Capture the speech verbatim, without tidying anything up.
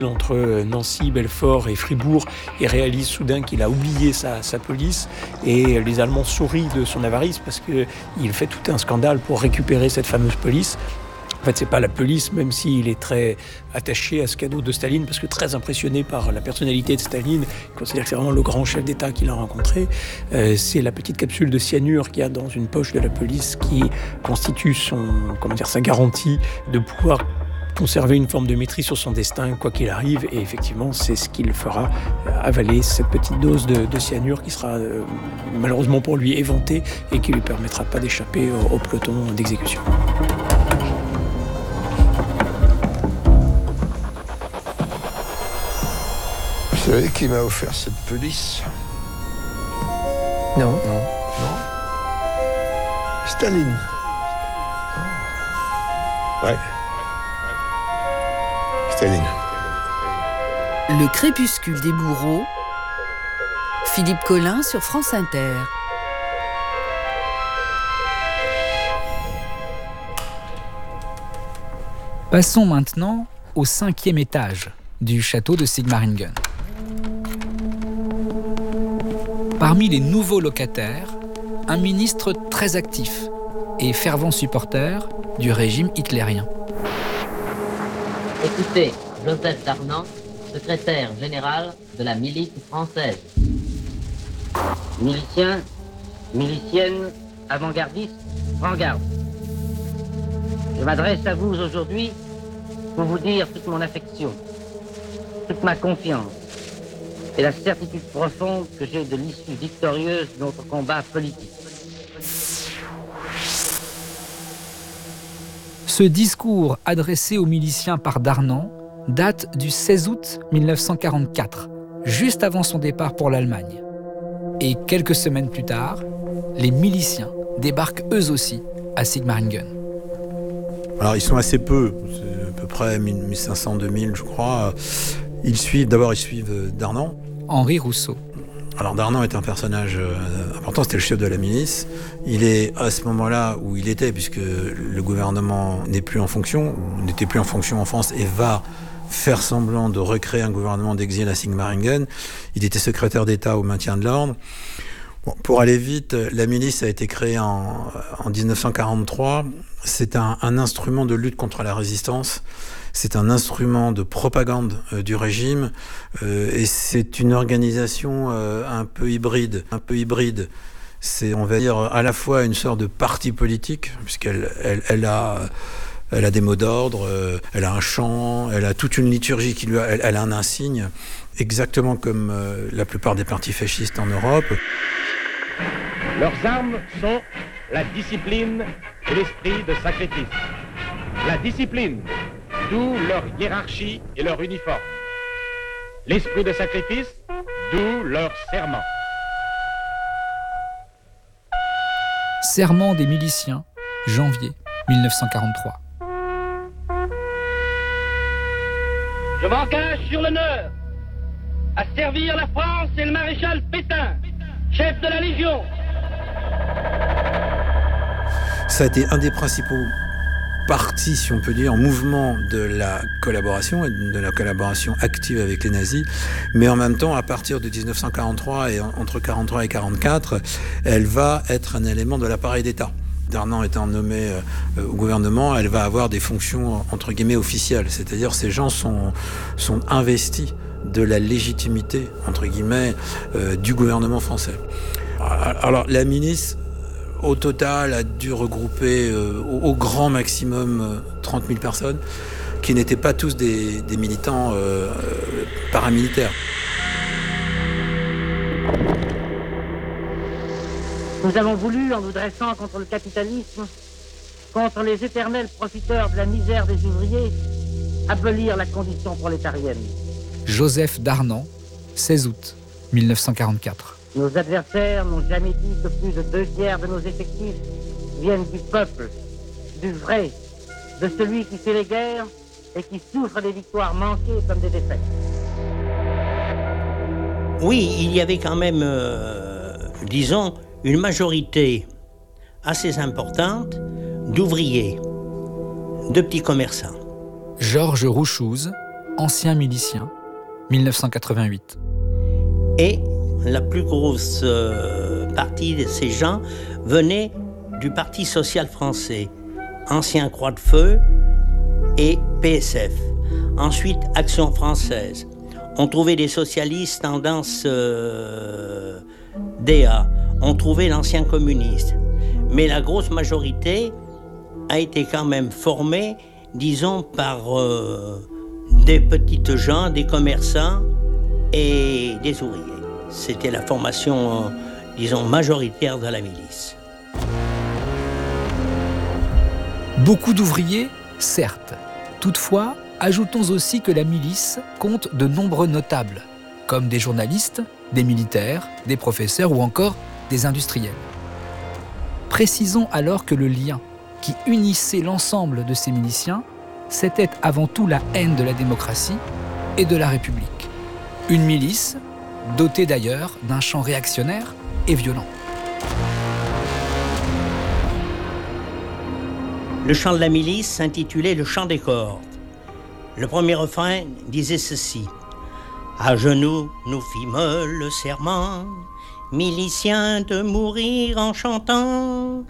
entre Nancy, Belfort et Fribourg et réalise soudain qu'il a oublié sa, sa police. Et les Allemands sourient de son avarice parce qu'il fait tout un scandale pour récupérer cette fameuse police. En fait, c'est pas la police, même s'il est très attaché à ce cadeau de Staline, parce que très impressionné par la personnalité de Staline, il considère que c'est vraiment le grand chef d'État qu'il a rencontré. Euh, c'est la petite capsule de cyanure qu'il y a dans une poche de la police qui constitue son, comment dire, sa garantie de pouvoir conserver une forme de maîtrise sur son destin, quoi qu'il arrive. Et effectivement, c'est ce qui le fera avaler cette petite dose de, de cyanure qui sera euh, malheureusement pour lui éventée et qui lui permettra pas d'échapper au, au peloton d'exécution. Vous savez qui m'a offert cette police? Non. Non. Non. Staline. Ouais. Staline. Le crépuscule des bourreaux. Philippe Collin sur France Inter. Passons maintenant au cinquième étage du château de Sigmaringen. Parmi les nouveaux locataires, un ministre très actif et fervent supporter du régime hitlérien. Écoutez, Joseph Darnan, secrétaire général de la milice française. Miliciens, miliciennes, avant-gardistes, prends garde. Je m'adresse à vous aujourd'hui pour vous dire toute mon affection, toute ma confiance et la certitude profonde que j'ai de l'issue victorieuse de notre combat politique. Ce discours adressé aux miliciens par Darnan date du seize août mille neuf cent quarante-quatre, juste avant son départ pour l'Allemagne. Et quelques semaines plus tard, les miliciens débarquent eux aussi à Sigmaringen. Alors ils sont assez peu, c'est à peu près mille cinq cents à deux mille je crois. Ils suivent, d'abord ils suivent Darnan. Henri Rousseau. Alors Darnan est un personnage important, c'était le chef de la milice. Il est à ce moment-là où il était, puisque le gouvernement n'est plus en fonction, ou n'était plus en fonction en France, et va faire semblant de recréer un gouvernement d'exil à Sigmaringen. Il était secrétaire d'État au maintien de l'ordre. Bon, pour aller vite, la milice a été créée en, en dix-neuf cent quarante-trois. C'est un, un instrument de lutte contre la résistance. C'est un instrument de propagande euh, du régime. Euh, et c'est une organisation euh, un peu hybride. Un peu hybride. C'est, on va dire, à la fois une sorte de parti politique, puisqu'elle elle, elle a... Elle a des mots d'ordre, euh, elle a un chant, elle a toute une liturgie qui lui a, elle, elle a un insigne, exactement comme euh, la plupart des partis fascistes en Europe. Leurs armes sont la discipline et l'esprit de sacrifice. La discipline, d'où leur hiérarchie et leur uniforme. L'esprit de sacrifice, d'où leur serment. Serment des miliciens, janvier mille neuf cent quarante-trois. Je m'engage sur l'honneur à servir la France et le maréchal Pétain, chef de la Légion. Ça a été un des principaux partis, si on peut dire, en mouvement de la collaboration, et de la collaboration active avec les nazis. Mais en même temps, à partir de dix-neuf cent quarante-trois et entre quarante-trois et quarante-quatre, elle va être un élément de l'appareil d'État. Darnan étant nommé euh, au gouvernement, elle va avoir des fonctions entre guillemets officielles, c'est-à-dire ces gens sont, sont investis de la légitimité entre guillemets euh, du gouvernement français. Alors la milice, au total, a dû regrouper euh, au, au grand maximum euh, trente mille personnes, qui n'étaient pas tous des, des militants euh, euh, paramilitaires. Nous avons voulu, en nous dressant contre le capitalisme, contre les éternels profiteurs de la misère des ouvriers, abolir la condition prolétarienne. Joseph Darnan, seize août mille neuf cent quarante-quatre. Nos adversaires n'ont jamais dit que plus de deux tiers de nos effectifs viennent du peuple, du vrai, de celui qui fait les guerres et qui souffre des victoires manquées comme des défaites. Oui, il y avait quand même, euh, disons, une majorité assez importante d'ouvriers, de petits commerçants. Georges Rouchouz, anciens miliciens, mille neuf cent quatre-vingt-huit. Et la plus grosse euh, partie de ces gens venaient du Parti social français, ancien Croix-de-Feu et P S F. Ensuite, Action française. On trouvait des socialistes tendance euh, D A. On trouvait l'ancien communiste. Mais la grosse majorité a été quand même formée, disons, par euh, des petites gens, des commerçants et des ouvriers. C'était la formation, euh, disons, majoritaire de la milice. Beaucoup d'ouvriers, certes. Toutefois, ajoutons aussi que la milice compte de nombreux notables, comme des journalistes, des militaires, des professeurs ou encore des industriels. Précisons alors que le lien qui unissait l'ensemble de ces miliciens, c'était avant tout la haine de la démocratie et de la République. Une milice, dotée d'ailleurs d'un chant réactionnaire et violent. Le chant de la milice s'intitulait « Le chant des cordes ». Le premier refrain disait ceci. « À genoux, nous fîmes le serment, miliciens de mourir en chantant,